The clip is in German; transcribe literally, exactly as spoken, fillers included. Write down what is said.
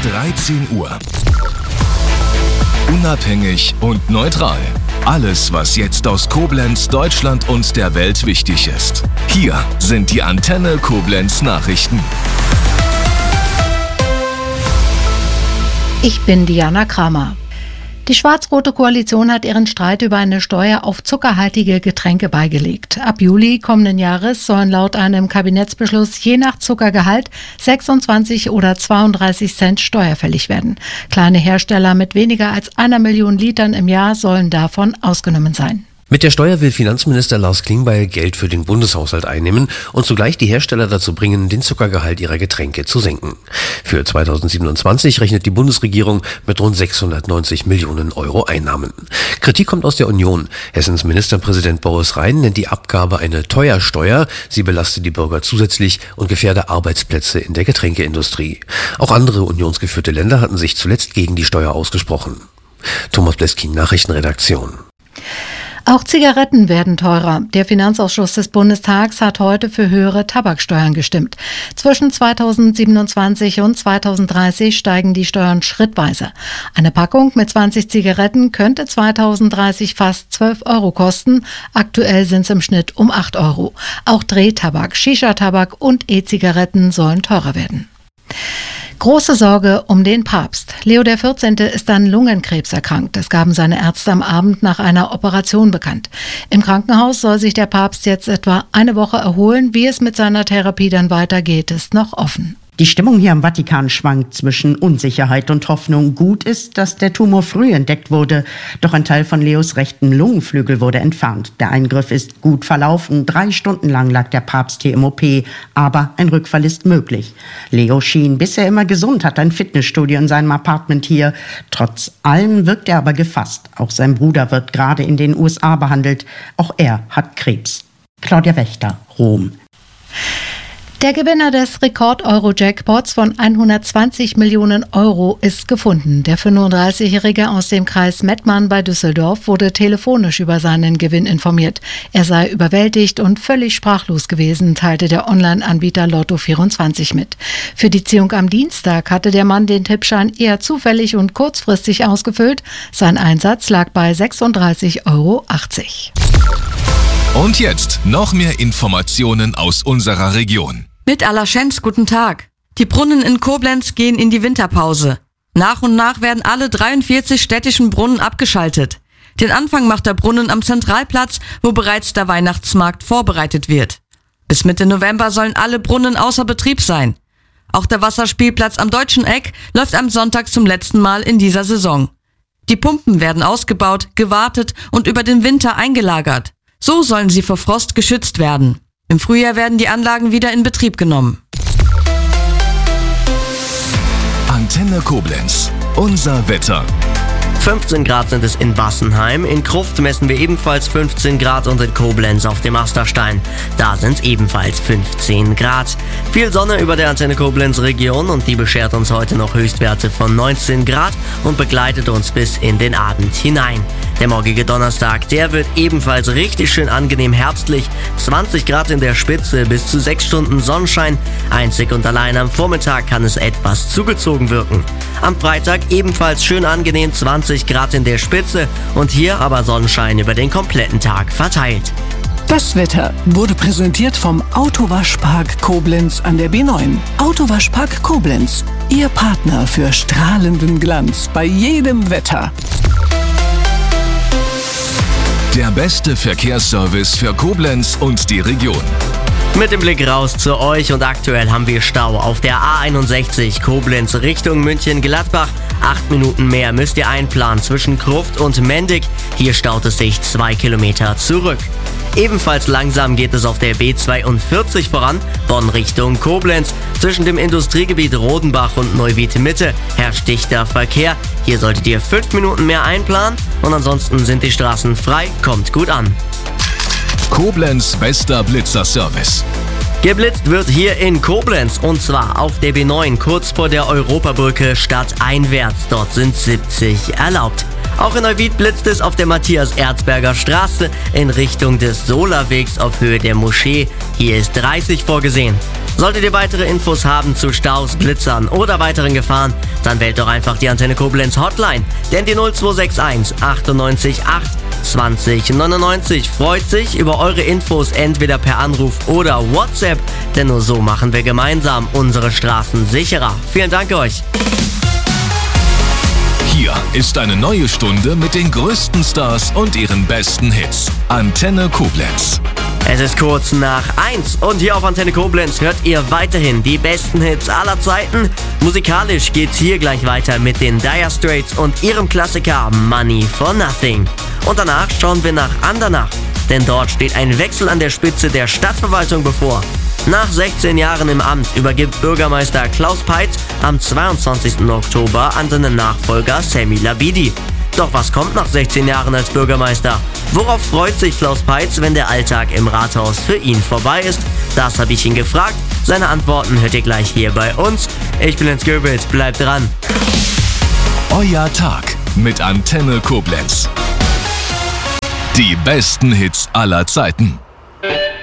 dreizehn Uhr. Unabhängig und neutral. Alles, was jetzt aus Koblenz, Deutschland und der Welt wichtig ist. Hier sind die Antenne Koblenz Nachrichten. Ich bin Diana Kramer. Die schwarz-rote Koalition hat ihren Streit über eine Steuer auf zuckerhaltige Getränke beigelegt. Ab Juli kommenden Jahres sollen laut einem Kabinettsbeschluss je nach Zuckergehalt sechsundzwanzig oder zweiunddreißig Cent steuerfällig werden. Kleine Hersteller mit weniger als einer Million Litern im Jahr sollen davon ausgenommen sein. Mit der Steuer will Finanzminister Lars Klingbeil Geld für den Bundeshaushalt einnehmen und zugleich die Hersteller dazu bringen, den Zuckergehalt ihrer Getränke zu senken. Für zweitausendsiebenundzwanzig rechnet die Bundesregierung mit rund sechshundertneunzig Millionen Euro Einnahmen. Kritik kommt aus der Union. Hessens Ministerpräsident Boris Rhein nennt die Abgabe eine Teuersteuer. Sie belastet die Bürger zusätzlich und gefährde Arbeitsplätze in der Getränkeindustrie. Auch andere unionsgeführte Länder hatten sich zuletzt gegen die Steuer ausgesprochen. Thomas Bleskin, Nachrichtenredaktion. Auch Zigaretten werden teurer. Der Finanzausschuss des Bundestags hat heute für höhere Tabaksteuern gestimmt. Zwischen zweitausendsiebenundzwanzig und zweitausenddreißig steigen die Steuern schrittweise. Eine Packung mit zwanzig Zigaretten könnte zweitausenddreißig fast zwölf Euro kosten. Aktuell sind es im Schnitt um acht Euro. Auch Drehtabak, Shisha-Tabak und E-Zigaretten sollen teurer werden. Große Sorge um den Papst. Leo der vierzehnte ist an Lungenkrebs erkrankt. Das gaben seine Ärzte am Abend nach einer Operation bekannt. Im Krankenhaus soll sich der Papst jetzt etwa eine Woche erholen. Wie es mit seiner Therapie dann weitergeht, ist noch offen. Die Stimmung hier im Vatikan schwankt zwischen Unsicherheit und Hoffnung. Gut ist, dass der Tumor früh entdeckt wurde, doch ein Teil von Leos rechten Lungenflügel wurde entfernt. Der Eingriff ist gut verlaufen. Drei Stunden lang lag der Papst hier im O P, aber ein Rückfall ist möglich. Leo schien bisher immer gesund, hat ein Fitnessstudio in seinem Apartment hier. Trotz allem wirkt er aber gefasst. Auch sein Bruder wird gerade in den U S A behandelt. Auch er hat Krebs. Claudia Wächter, Rom. Der Gewinner des Rekord-Euro-Jackpots von hundertzwanzig Millionen Euro ist gefunden. Der fünfunddreißigjährige aus dem Kreis Mettmann bei Düsseldorf wurde telefonisch über seinen Gewinn informiert. Er sei überwältigt und völlig sprachlos gewesen, teilte der Online-Anbieter Lotto vierundzwanzig mit. Für die Ziehung am Dienstag hatte der Mann den Tippschein eher zufällig und kurzfristig ausgefüllt. Sein Einsatz lag bei sechsunddreißig Euro achtzig. Und jetzt noch mehr Informationen aus unserer Region. Mit Alaschenz, guten Tag. Die Brunnen in Koblenz gehen in die Winterpause. Nach und nach werden alle dreiundvierzig städtischen Brunnen abgeschaltet. Den Anfang macht der Brunnen am Zentralplatz, wo bereits der Weihnachtsmarkt vorbereitet wird. Bis Mitte November sollen alle Brunnen außer Betrieb sein. Auch der Wasserspielplatz am Deutschen Eck läuft am Sonntag zum letzten Mal in dieser Saison. Die Pumpen werden ausgebaut, gewartet und über den Winter eingelagert. So sollen sie vor Frost geschützt werden. Im Frühjahr werden die Anlagen wieder in Betrieb genommen. Antenne Koblenz. Unser Wetter. fünfzehn Grad sind es in Bassenheim, in Krufft messen wir ebenfalls fünfzehn Grad und in Koblenz auf dem Asterstein. Da sind es ebenfalls fünfzehn Grad. Viel Sonne über der Antenne Koblenz Region und die beschert uns heute noch Höchstwerte von neunzehn Grad und begleitet uns bis in den Abend hinein. Der morgige Donnerstag, der wird ebenfalls richtig schön angenehm herbstlich. zwanzig Grad in der Spitze, bis zu sechs Stunden Sonnenschein. Einzig und allein am Vormittag kann es etwas zugezogen wirken. Am Freitag ebenfalls schön angenehm, zwanzig Grad in der Spitze und hier aber Sonnenschein über den kompletten Tag verteilt. Das Wetter wurde präsentiert vom Autowaschpark Koblenz an der B neun. Autowaschpark Koblenz, Ihr Partner für strahlenden Glanz bei jedem Wetter. Der beste Verkehrsservice für Koblenz und die Region. Mit dem Blick raus zu euch und aktuell haben wir Stau auf der A einundsechzig Koblenz Richtung München-Gladbach. Acht Minuten mehr müsst ihr einplanen zwischen Krufft und Mendig. Hier staut es sich zwei Kilometer zurück. Ebenfalls langsam geht es auf der B zweiundvierzig voran, Bonn Richtung Koblenz. Zwischen dem Industriegebiet Rodenbach und Neuwied Mitte herrscht dichter Verkehr. Hier solltet ihr fünf Minuten mehr einplanen und ansonsten sind die Straßen frei, kommt gut an. Koblenz bester Blitzerservice. Geblitzt wird hier in Koblenz und zwar auf der B neun kurz vor der Europabrücke stadteinwärts. Dort sind siebzig erlaubt. Auch in Neuwied blitzt es auf der Matthias-Erzberger Straße in Richtung des Solarwegs auf Höhe der Moschee. Hier ist dreißig vorgesehen. Solltet ihr weitere Infos haben zu Staus, Blitzern oder weiteren Gefahren, dann wählt doch einfach die Antenne Koblenz Hotline. Denn die null zwei sechs eins achtundneunzig acht zwanzig neunundneunzig freut sich über eure Infos entweder per Anruf oder WhatsApp. Denn nur so machen wir gemeinsam unsere Straßen sicherer. Vielen Dank euch. Hier ist eine neue Stunde mit den größten Stars und ihren besten Hits. Antenne Koblenz. Es ist kurz nach eins und hier auf Antenne Koblenz hört ihr weiterhin die besten Hits aller Zeiten. Musikalisch geht's hier gleich weiter mit den Dire Straits und ihrem Klassiker Money for Nothing. Und danach schauen wir nach Andernach, denn dort steht ein Wechsel an der Spitze der Stadtverwaltung bevor. Nach sechzehn Jahren im Amt übergibt Bürgermeister Klaus Peitz am zweiundzwanzigsten Oktober an seinen Nachfolger Sami Labidi. Doch was kommt nach sechzehn Jahren als Bürgermeister? Worauf freut sich Klaus Peitz, wenn der Alltag im Rathaus für ihn vorbei ist? Das habe ich ihn gefragt. Seine Antworten hört ihr gleich hier bei uns. Ich bin Jens Goebbels, bleibt dran. Euer Tag mit Antenne Koblenz. Die besten Hits aller Zeiten.